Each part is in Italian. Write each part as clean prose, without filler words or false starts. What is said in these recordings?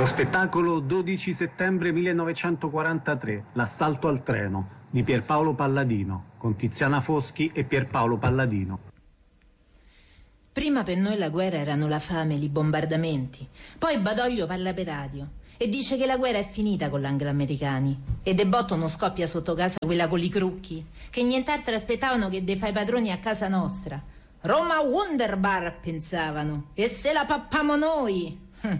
Lo spettacolo 12 settembre 1943, L'assalto al treno, di Pierpaolo Palladino, con Tiziana Foschi e Pierpaolo Palladino. Prima per noi la guerra erano la fame, i bombardamenti. Poi Badoglio parla per radio e dice che la guerra è finita con l'anglo-americani. E De Botto non scoppia sotto casa quella con i crucchi, che nient'altro aspettavano che de fai padroni a casa nostra. Roma Wunderbar, pensavano, e se la pappamo noi.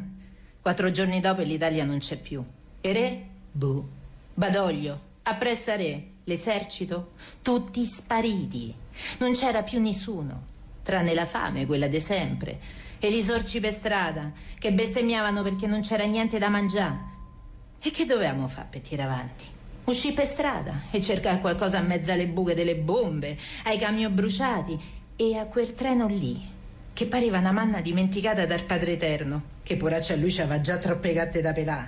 4 giorni dopo l'Italia non c'è più. E re? Boh. Badoglio, appressa re, l'esercito, tutti spariti. Non c'era più nessuno, tranne la fame, quella de sempre, e gli sorci per strada, che bestemmiavano perché non c'era niente da mangiare. E che dovevamo fare per tirare avanti? Uscì per strada e cercare qualcosa in mezzo alle buche delle bombe, ai camion bruciati e a quel treno lì, che pareva una manna dimenticata dal Padre Eterno, che poraccia a lui c'aveva già troppe gatte da pelà.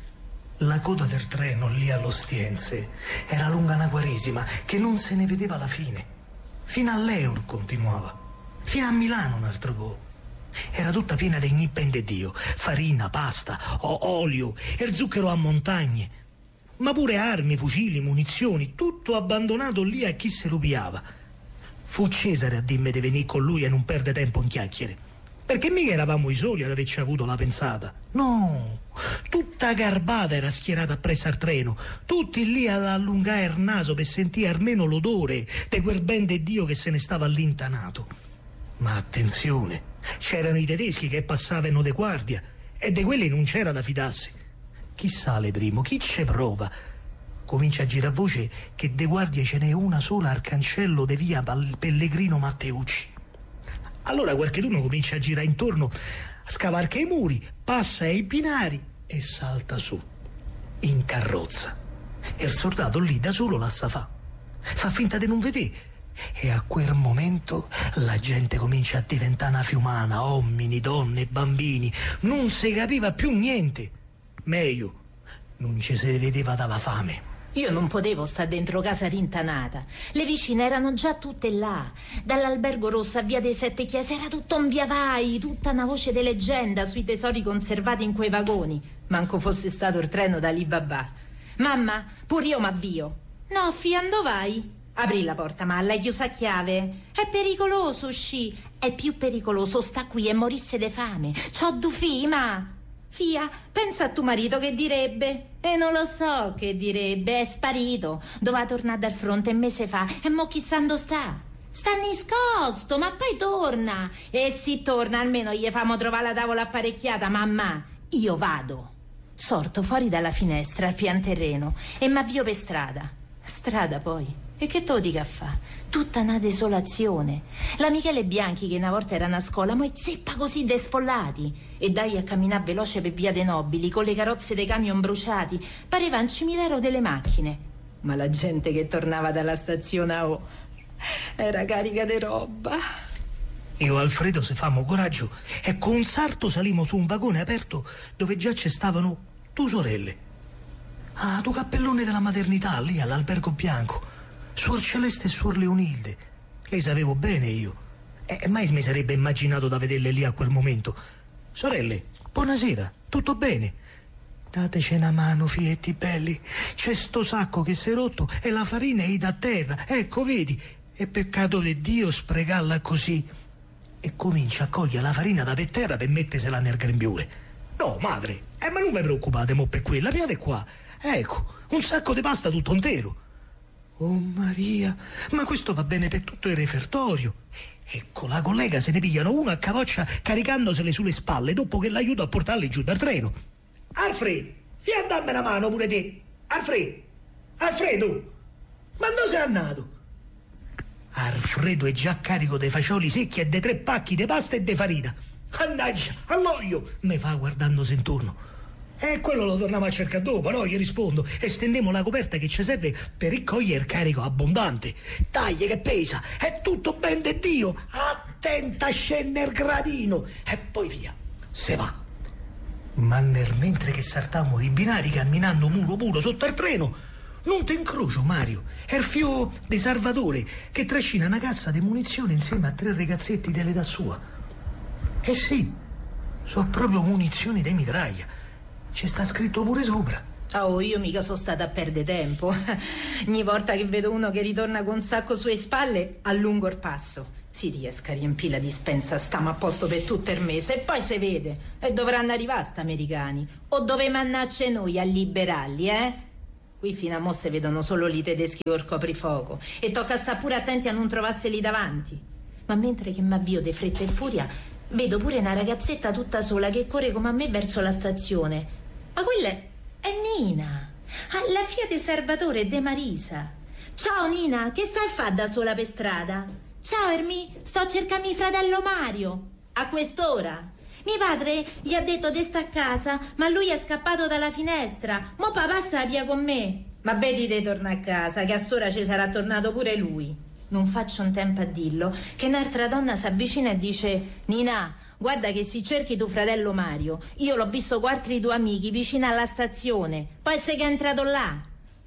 La coda del treno lì all'Ostiense era lunga una quaresima che non se ne vedeva la fine. Fino all'Eur continuava, fino a Milano un altro po'. Era tutta piena di gnippa de Dio, farina, pasta, olio e zucchero a montagne. Ma pure armi, fucili, munizioni, tutto abbandonato lì a chi se lo piava. Fu Cesare a dirmi di venire con lui e non perde tempo in chiacchiere. Perché mica eravamo i soli ad averci avuto la pensata. No, tutta garbata era schierata appresso al treno, tutti lì ad allungare il naso per sentire almeno l'odore di quel ben de Dio che se ne stava allintanato. Ma attenzione, c'erano i tedeschi che passavano de guardia e de quelli non c'era da fidarsi. Chi sale primo? Chi ci prova? Comincia a girare voce che de guardie ce n'è una sola al cancello de via Pellegrino Matteucci. Allora qualcheduno comincia a girare intorno, scavarca i muri, passa ai binari e salta su, in carrozza. E il soldato lì da solo la sa fa finta di non vedere. E a quel momento la gente comincia a diventare una fiumana, uomini, donne, bambini. Non si capiva più niente. Meglio, non ci si vedeva dalla fame. Io non potevo stare dentro casa rintanata. Le vicine erano già tutte là. Dall'Albergo Rosso a via dei Sette Chiese era tutto un via vai, tutta una voce di leggenda sui tesori conservati in quei vagoni. Manco fosse stato il treno da Alibaba. Mamma, pur io m'avvio. No, fia, dove vai? Aprì la porta, ma l'hai chiusa a chiave. È pericoloso uscì. È più pericoloso sta qui e morisse de fame. C'ho due figli, ma... Fia, pensa a tuo marito che direbbe. E non lo so che direbbe, è sparito. Doveva tornare dal fronte un mese fa. E mo chissà dove sta. Sta nascosto, ma poi torna. E si torna, almeno gli famo trovare la tavola apparecchiata. Mamma, io vado. Sorto fuori dalla finestra al pian terreno e m'avvio per strada. Strada poi. E che to dica fa? Tutta una desolazione. La Michele Bianchi, che una volta era una scuola, mo è zeppa così desfollati. E dai a camminare veloce per via dei Nobili, con le carrozze dei camion bruciati. Pareva un cimitero delle macchine. Ma la gente che tornava dalla stazione era carica di roba. Io e Alfredo se famo coraggio e con un salto salimo su un vagone aperto dove già ci stavano 2 sorelle. Ah, 2 cappellone della maternità lì all'Albergo Bianco. Suor Celeste e Suor Leonilde. Le sapevo bene io. E mai mi sarebbe immaginato da vederle lì a quel momento. Sorelle, buonasera, tutto bene? Dateci una mano, fietti belli. C'è sto sacco che si è rotto e la farina è da terra. Ecco, vedi? È peccato di Dio sprecarla così. E comincia a cogliere la farina da per terra per mettersela nel grembiule. No, madre, ma non vi preoccupate mo per quella, piate qua. Ecco, un sacco di pasta tutto intero. Oh Maria, ma questo va bene per tutto il refertorio. Ecco, la collega se ne pigliano uno a capoccia caricandosele sulle spalle dopo che l'aiuto a portarli giù dal treno. Alfred, fia a dammi una mano pure te. Alfredo, ma dove sei andato? Alfredo è già carico dei fagioli secchi e dei 3 pacchi di pasta e di farina. Mannaggia, all'olio, mi fa guardandosi intorno. E quello lo torniamo a cercare dopo, no? Gli rispondo. E stendiamo la coperta che ci serve per raccogliere il carico abbondante. Dai che pesa, è tutto ben de Dio. Attenta a scendere il gradino. E poi via, se va. Ma nel mentre che saltavamo i binari camminando muro puro sotto il treno, non ti incrocio, Mario. È il figlio di Salvatore che trascina una cassa di munizioni insieme a 3 ragazzetti dell'età sua. Eh sì, sono proprio munizioni di mitraglia. Ci sta scritto pure sopra. Oh, io mica sono stata a perdere tempo. Ogni volta che vedo uno che ritorna con un sacco sulle spalle, allungo il passo. Si riesca a riempire la dispensa, stiamo a posto per tutto il mese e poi si vede. E dovranno arrivare sti americani. O dove mannacce noi a liberarli, Qui fino a mo' se vedono solo li tedeschi col coprifuoco. E tocca sta pure attenti a non trovarseli davanti. Ma mentre che m'avvio de fretta e furia, vedo pure una ragazzetta tutta sola che corre come a me verso la stazione. Ma quella è Nina, la figlia di Salvatore De Marisa. Ciao Nina, che stai a fare da sola per strada? Ciao Ermi, sto a cercare mio fratello Mario. A quest'ora? Mio padre gli ha detto di sta a casa, ma lui è scappato dalla finestra. Mo papà sta via con me. Ma vedi di tornare a casa, che a st'ora ci sarà tornato pure lui. Non faccio un tempo a dirlo, che un'altra donna si avvicina e dice: Nina, guarda che si cerchi tuo fratello Mario. Io l'ho visto con altri tuoi amici vicino alla stazione. Poi sei che è entrato là.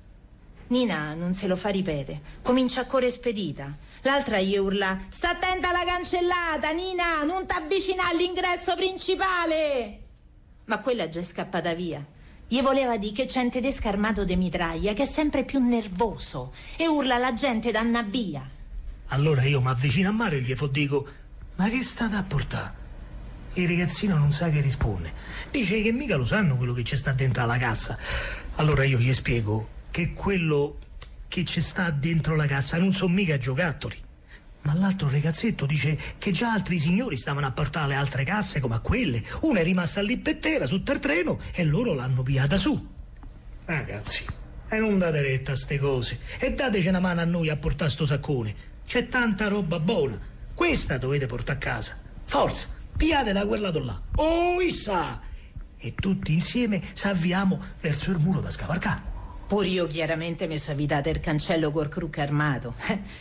Nina non se lo fa ripetere, comincia a correre spedita. L'altra gli urla: sta attenta alla cancellata, Nina, non t'avvicinare all'ingresso principale. Ma quella è già scappata via. Gli voleva dire che c'è un tedesco armato di mitraglia che è sempre più nervoso e urla alla gente da andare via. Allora io mi avvicino a Mario e gli dico: ma che state a portare? Il ragazzino non sa che risponde. Dice che mica lo sanno quello che c'è sta dentro alla cassa. Allora io gli spiego che quello che ci sta dentro la cassa non sono mica giocattoli. Ma l'altro ragazzetto dice che già altri signori stavano a portare le altre casse come a quelle. Una è rimasta lì per terra sotto il treno e loro l'hanno piata su. Ragazzi, e non date retta a ste cose e dateci una mano a noi a portare sto saccone. C'è tanta roba buona. Questa dovete portare a casa. Forza, piate da quel lato là. Oh, issa! E tutti insieme ci avviamo verso il muro da scavalcare. Pure io chiaramente mi sono evitato il cancello col crucco armato.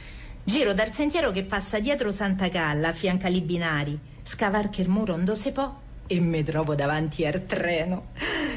Giro dal sentiero che passa dietro Santa Calla, a fianco ai binari, scavarco il muro onde se può e mi trovo davanti al treno.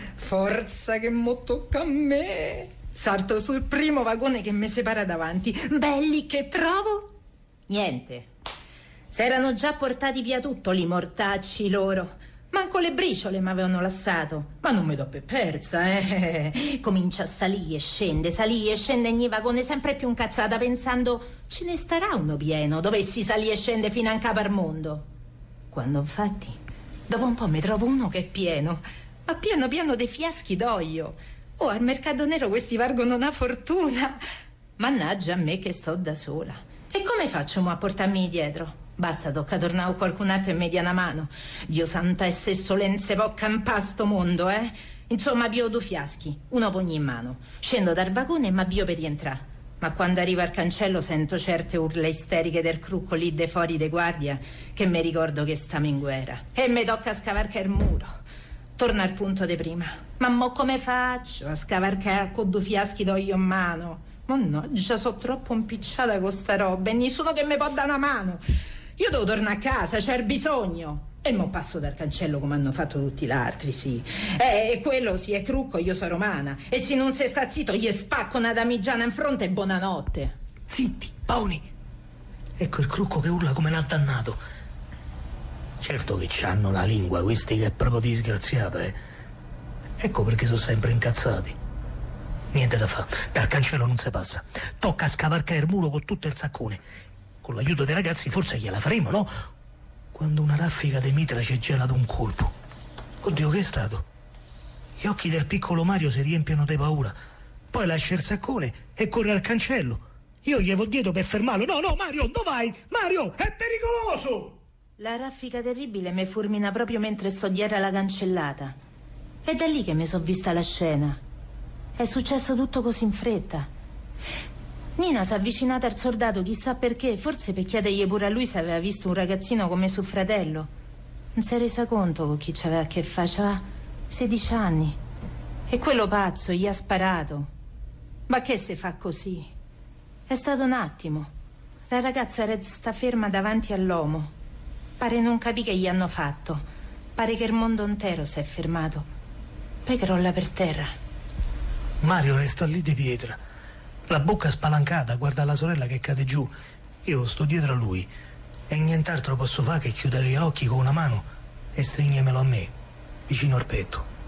Forza che mo tocca a me. Salto sul primo vagone che mi separa davanti. Belli che trovo? Niente. S'erano già portati via tutto li mortacci loro. Manco le briciole mi avevano lasciato. Ma non mi do per persa, Comincia a salire e scende ogni vagone sempre più incazzata, pensando: ce ne starà uno pieno, dovessi salire e scende fino a capo al mondo. Quando infatti dopo un po' mi trovo uno che è pieno, ma pieno dei fiaschi d'olio. Oh, al mercato nero questi valgono una fortuna. Mannaggia a me che sto da sola. E come faccio mo a portarmi dietro? Basta, tocca tornare a qualcun altro e mi dia una mano. Dio santa e se solenze può campare sto mondo, Insomma, pio due fiaschi, uno per ogni mano. Scendo dal vagone e m'avvio per rientrare. Ma quando arrivo al cancello sento certe urla isteriche del crucco lì de fuori de guardia che mi ricordo che stiamo in guerra. E mi tocca scavarcare il muro. Torno al punto di prima. Ma mo come faccio a scavarcare con due fiaschi d'olio in mano? Mannaggia, sono troppo impicciata con sta roba e nessuno che mi può dare una mano. Io devo tornare a casa, c'è il bisogno. E mo passo dal cancello come hanno fatto tutti gli altri, sì. E quello sì è crucco, io sono romana. E se non si sta zitto, gli spacco una damigiana in fronte e buonanotte. Zitti, Paoni. Ecco il crucco che urla come un addannato. Certo che c'hanno la lingua, questi che è proprio disgraziata, Ecco perché sono sempre incazzati. Niente da fare, dal cancello non si passa. Tocca scavarcare il muro con tutto il saccone. Con l'aiuto dei ragazzi forse gliela faremo, no? Quando una raffica di mitra ci gela d'un colpo. Oddio, che è stato? Gli occhi del piccolo Mario si riempiono di paura. Poi lascia il saccone e corre al cancello. Io gli vo dietro per fermarlo. No, Mario, dove vai? Mario, è pericoloso! La raffica terribile mi fulmina proprio mentre sto dietro alla cancellata. È da lì che mi sono vista la scena. È successo tutto così in fretta. Nina si è avvicinata al soldato, chissà perché, forse per chiedergli pure a lui se aveva visto un ragazzino come suo fratello. Non si è resa conto con chi c'aveva a che fare, c'aveva 16 anni. E quello pazzo gli ha sparato. Ma che se fa così? È stato un attimo. La ragazza resta ferma davanti all'uomo. Pare non capì che gli hanno fatto. Pare che il mondo intero si è fermato. Poi crolla per terra. Mario resta lì di pietra, la bocca spalancata, guarda la sorella che cade giù. Io sto dietro a lui e nient'altro posso fare che chiudere gli occhi con una mano e stringermelo a me, vicino al petto.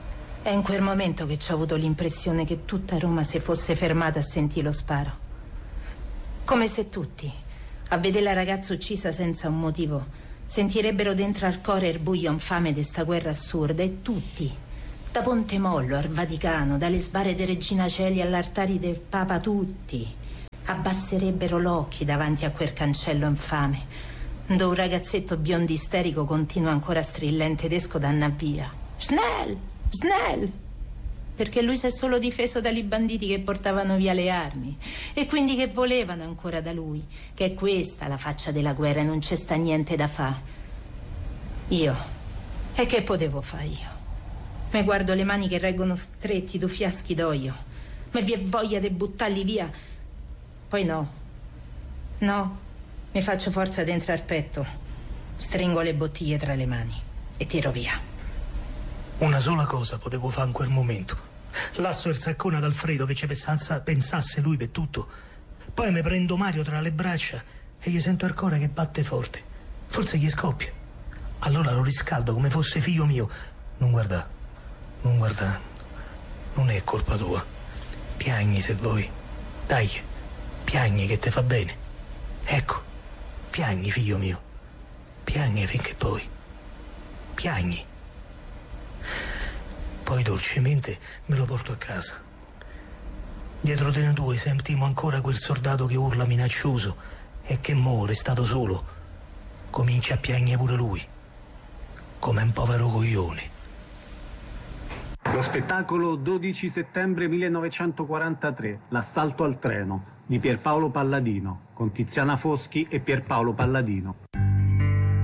È in quel momento che ci ho avuto l'impressione che tutta Roma si fosse fermata a sentire lo sparo. Come se tutti, a vedere la ragazza uccisa senza un motivo, sentirebbero dentro al cuore il buio infame di sta guerra assurda, e tutti, da Ponte Mollo al Vaticano, dalle sbarre di Regina Coeli all'altare del Papa, tutti abbasserebbero l'occhi davanti a quel cancello infame, dove un ragazzetto biondo isterico continua ancora a strillare in tedesco da andar via. Schnell! Schnell! Perché lui si è solo difeso dai banditi che portavano via le armi e quindi che volevano ancora da lui, che è questa la faccia della guerra e non c'è sta niente da fare. Io? E che potevo fare io? Mi guardo le mani che reggono stretti due fiaschi d'olio, ma vi è voglia di buttarli via. Poi no, mi faccio forza dentro al petto, stringo le bottiglie tra le mani e tiro via. Una sola cosa potevo fare in quel momento. Lasso il saccone ad Alfredo che ci pensasse lui per tutto. Poi mi prendo Mario tra le braccia e gli sento il cuore che batte forte. Forse gli scoppia. Allora lo riscaldo come fosse figlio mio. Non guarda. Non è colpa tua. Piagni se vuoi. Dai, piagni che te fa bene. Ecco, piagni figlio mio. Piagni finché poi. Piagni. Poi dolcemente me lo porto a casa. Dietro di noi due sentiamo ancora quel soldato che urla minaccioso e che mo, restato solo, comincia a piagne pure lui, come un povero coglione. Lo spettacolo 12 settembre 1943, L'assalto al treno, di Pierpaolo Palladino, con Tiziana Foschi e Pierpaolo Palladino.